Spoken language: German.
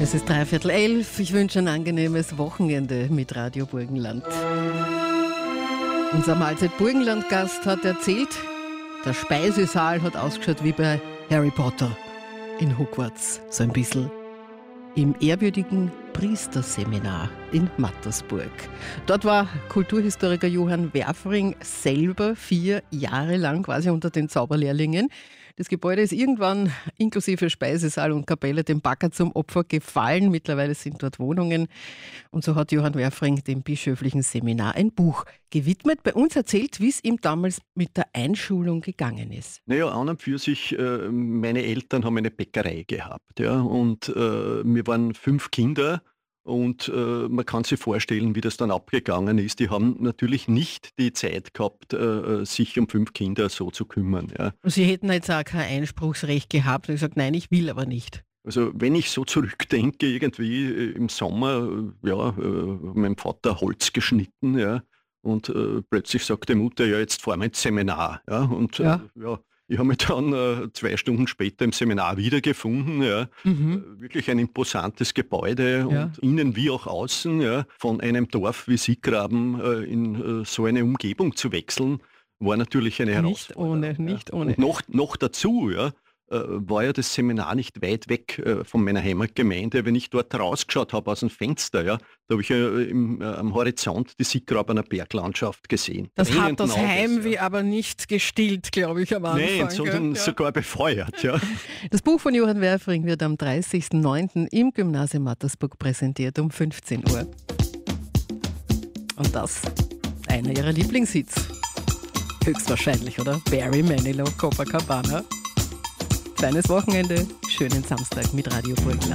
Es ist 11:15. Ich wünsche ein angenehmes Wochenende mit Radio Burgenland. Unser Mahlzeit Burgenland-Gast hat erzählt, der Speisesaal hat ausgeschaut wie bei Harry Potter in Hogwarts, so ein bisschen. Im ehrwürdigen Priesterseminar in Mattersburg. Dort war Kulturhistoriker Johann Werfring selber 4 Jahre lang quasi unter den Zauberlehrlingen. Das Gebäude ist irgendwann inklusive Speisesaal und Kapelle dem Bagger zum Opfer gefallen. Mittlerweile sind dort Wohnungen. Und so hat Johann Werfring dem bischöflichen Seminar ein Buch gewidmet. Bei uns erzählt, wie es ihm damals mit der Einschulung gegangen ist. Naja, an und für sich, meine Eltern haben eine Bäckerei gehabt. Ja, und wir waren 5 Kinder. Und man kann sich vorstellen, wie das dann abgegangen ist. Die haben natürlich nicht die Zeit gehabt, sich um 5 Kinder so zu kümmern. Ja. Sie hätten jetzt auch kein Einspruchsrecht gehabt und gesagt, nein, ich will aber nicht. Also wenn ich so zurückdenke, irgendwie im Sommer, mein Vater Holz geschnitten, ja, und plötzlich sagt die Mutter, ja, jetzt fahren wir ins Seminar. Ja, und ich habe mich dann 2 Stunden später im Seminar wiedergefunden. Ja. Wirklich ein imposantes Gebäude und innen wie auch außen, ja, von einem Dorf wie Siegraben in so eine Umgebung zu wechseln, war natürlich eine Herausforderung. Nicht ohne. Und noch dazu, ja, war ja das Seminar nicht weit weg von meiner Heimatgemeinde. Wenn ich dort rausgeschaut habe aus dem Fenster, ja, da habe ich am Horizont die Siegrabener Berglandschaft gesehen. Das hat das Heimweh aber nicht gestillt, glaube ich, am Anfang. Nein, sondern sogar befeuert. Ja. Das Buch von Johann Werfring wird am 30.09. im Gymnasium Mattersburg präsentiert um 15 Uhr. Und das einer ihrer Lieblingshits. Höchstwahrscheinlich, oder? Barry Manilow, Copacabana. Kleines Wochenende, schönen Samstag mit Radio Burgenland.